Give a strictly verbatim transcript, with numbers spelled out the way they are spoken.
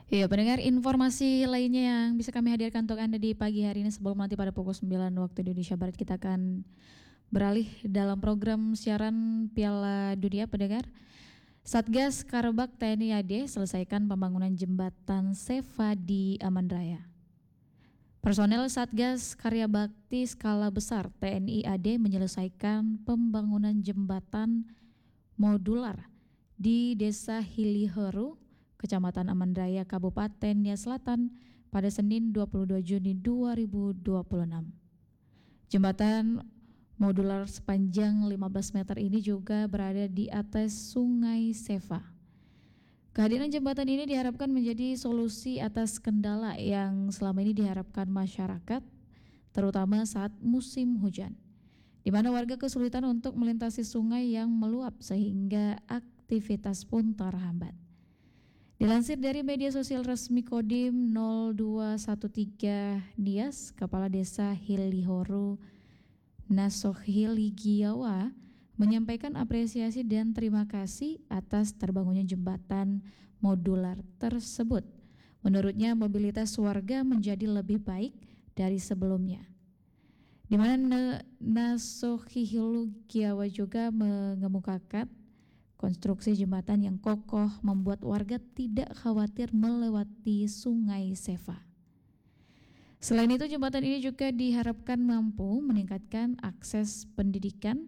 Iya, pendengar, informasi lainnya yang bisa kami hadirkan untuk Anda di pagi hari ini sebelum nanti pada pukul sembilan waktu Indonesia Barat kita akan beralih dalam program siaran Piala Dunia, pendengar. Satgas Karbak T N I A D selesaikan pembangunan jembatan Seva di Aman Raya. Personel Satgas Karya Bakti skala besar T N I A D menyelesaikan pembangunan jembatan modular di Desa Hiliheru, Kecamatan Aman Raya, Kabupaten Nia Selatan pada Senin dua puluh dua Juni dua ribu dua puluh enam. Jembatan modular sepanjang lima belas meter ini juga berada di atas Sungai Seva. Kehadiran jembatan ini diharapkan menjadi solusi atas kendala yang selama ini diharapkan masyarakat, terutama saat musim hujan, di mana warga kesulitan untuk melintasi sungai yang meluap sehingga aktivitas pun terhambat. Dilansir dari media sosial resmi Kodim nol dua satu tiga Nias, Kepala Desa Hilihoru Nasohiligiawa menyampaikan apresiasi dan terima kasih atas terbangunnya jembatan modular tersebut. Menurutnya mobilitas warga menjadi lebih baik dari sebelumnya. Di mana Nasohiligiawa juga mengemukakan konstruksi jembatan yang kokoh membuat warga tidak khawatir melewati Sungai Seva. Selain itu, jembatan ini juga diharapkan mampu meningkatkan akses pendidikan